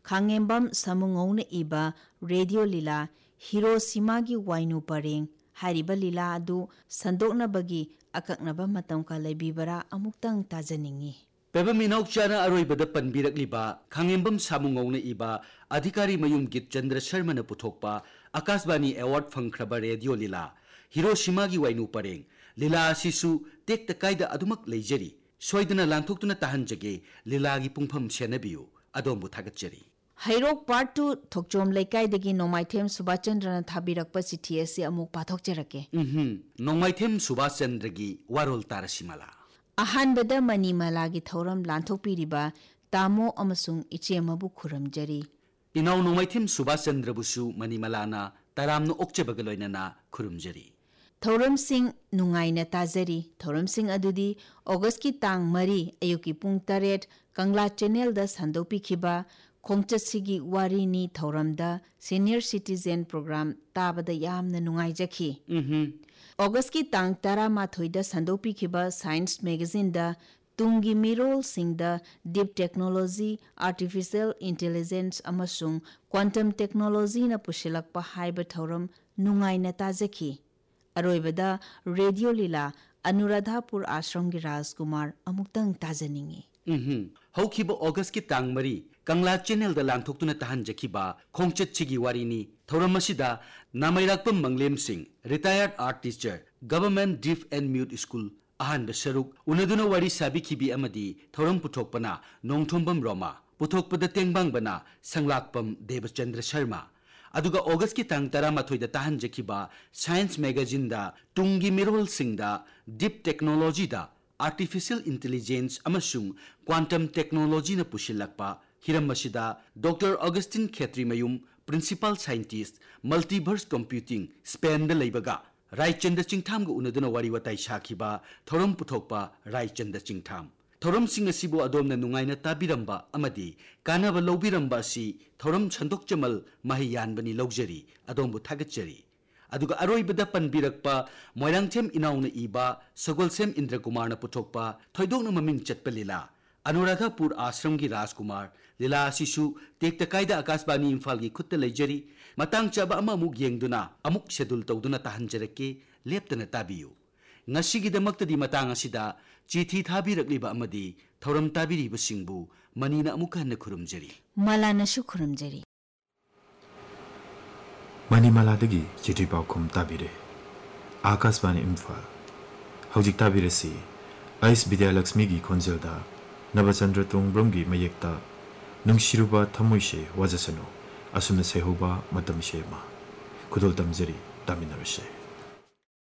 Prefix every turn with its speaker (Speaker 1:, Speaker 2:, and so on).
Speaker 1: Khangembam समूंगौन इबा radio लीला Hiroshima की वाइनु परेंग हारिबा लीला अदु संदोकनबगी अकक्नबा मतम का लेबिबरा अमुक्तंग ताजनिंगी
Speaker 2: पेबम इनौचाना अरोइबदा पनबिरकलिबा खांगेंबम सामुंगौना इबा अधिकारी मयुम गित चंद्र शर्मा पुथोकपा आकाशवाणी अवार्ड फंख्रबा रेडियो लीला हिरोशिमा की वाइनु परेंग लीला असिसु टेक्ता कायदा अदुमक लेजरी सोइदना लांथोक्तुना ताहनजगे लीला की पुंफम सेनबियु अदोमबु थागतजरी
Speaker 1: हैरोक पार्ट 2 थोकचोम लेकाइदगी नोमाइथेम सुभाष चंद्रन थाबिरकपा चिठी असे अमुक पाथोकजरके
Speaker 2: नोमाइथेम सुभाष चंद्र की वारोल तारसिमाला
Speaker 1: अहानबदा मनीमाला की थौरम लांथोकपिरिबा तामो अमसुंग इचेमबु खुरमजरी
Speaker 2: इनाउ नोमाइथेम सुभाष चंद्र बुसु मनीमालाना तारामनो ओक्चबग लोइनना खुरमजरी
Speaker 1: थौरम सिंह नुंगाइना ताजरी थौरम सिंह अदुदी अगस्त की तांग मरी अयुकी पुंग 8 कंगला चैनल दा संदोपिखिबा खोंगचसिगी वारीनी थौरमदा सीनियर सिटीजन प्रोग्राम ताबदा यामना नुंगाइजखी अगस्त की तांग 13 दा संदोपिखिबा साइंस मैगजीन दा Tungi मिरोल Singh deep technology artificial intelligence अमसुंग quantum technology ना पुशिलकपा हाइबा थौरम नुंगाइना ताजखी अरोइबदा रेडियो लीला अनुराधापुर आश्रम की राजकुमार अमुक्तंग ताजनिंगी
Speaker 2: हौखिबा अगस्त की तांग मरी कंगला चैनल दा लांथोक्तुना ताहनजखिबा खोंगचतसिगी वारीनी थौरमसिदा नामैराकपम Manglem Singh retired art teacher government deaf and mute school अहानबा सरुक उनदुना वारी साबिखिबी अमदी थौरम पुथोकपना नोंगथोंबम रोमा पुथोकपदा तेंगबांगबना संगलाकपम देवचंद्र शर्मा अदुगा अगस्त की तांग 13 ताहनजखिबा साइंस मैगजीन दा तुंगी मिरोल सिंह दा डीप टेक्नोलॉजी दा आर्टिफिशियल इंटेलिजेंस अमसुंग क्वांटम टेक्नोलॉजी न पुशिलकपा हिरमसिदा doctor Augustine खेत्रीमयुम principal scientist multiverse computing Spain the लेबगा Raichandra चिंगथाम गु उनदुना वारी वताई साखिबा थौरम पुथोकपा रायचंद्र चिंगथाम थौरम सिंह असिबु अदोमना नुंगाइना ताबिरंबा अमदी कानाबा लौबिरंबा असि थौरम छंदोकचमल महियानबनी लौजरी अदोमबु थागतजरी अदुगा अरोइबदा पनबिरकपा मोइरांगथेम इनाउना इबा सगोलसेम इंद्र कुमार पुथोकपा थोइदोकना ममिंग चटपा लीला अनुराधापुर आश्रम की राजकुमार लीला असिसु टेक्ता कायदा आकाशवाणी इम्फाल की खुत्ता लेजरी मतंग चाबा अमुक येंगदुना अमुक schedule तौदुना ताहनजरके लेप्तना ताबियु ngasigidamakta di matang asida chithi thabirakliba amadi thauram tabiriba singbu manina amuka na khurumjari
Speaker 1: malana shu khurumjari
Speaker 3: mani maladagi chithi paw khum tabire akashvani imphal hojik tabire si ais vidya lakshmi gi khonjelda nabachandra tungbrong gi mayekta nungsiruba thamoise wajasano asumna sehuba matam shema khudol tamjari taminarase